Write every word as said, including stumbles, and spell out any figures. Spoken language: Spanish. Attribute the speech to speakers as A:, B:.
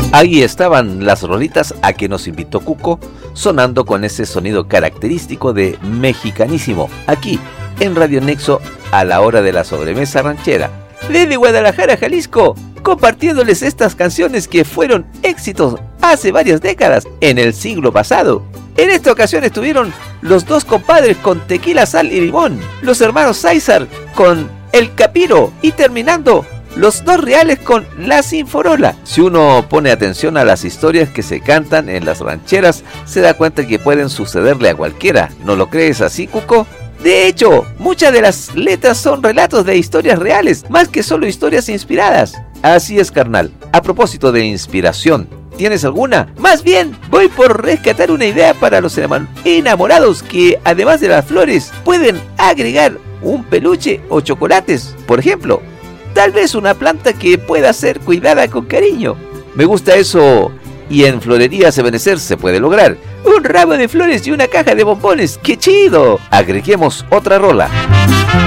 A: Ahí estaban las rolitas a que nos invitó Cuco, sonando con ese sonido característico de mexicanísimo, aquí en Radio Nexo a la hora de la sobremesa ranchera. Desde Guadalajara, Jalisco, compartiéndoles estas canciones que fueron éxitos hace varias décadas en el siglo pasado. En esta ocasión estuvieron los dos compadres con Tequila, Sal y Limón, los hermanos César con El Capiro y terminando los dos reales con La Sinforola. Si uno pone atención a las historias que se cantan en las rancheras, se da cuenta que pueden sucederle a cualquiera. ¿No lo crees así, Cuco? De hecho, muchas de las letras son relatos de historias reales, más que solo historias inspiradas. Así es, carnal. A propósito de inspiración, ¿tienes alguna? Más bien, voy por rescatar una idea para los enamorados que, además de las flores, pueden agregar un peluche o chocolates, por ejemplo. Tal vez una planta que pueda ser cuidada con cariño. Me gusta eso. Y en Florerías Ebenecer se puede lograr. Un ramo de flores y una caja de bombones. ¡Qué chido! Agreguemos otra rola.